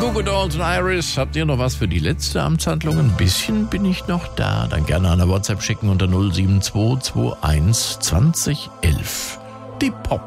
Goo Goo Dolls und Iris, habt ihr noch was für die letzte Amtshandlung? Ein bisschen bin ich noch da. Dann gerne eine WhatsApp schicken unter 07221 2011. Die Pop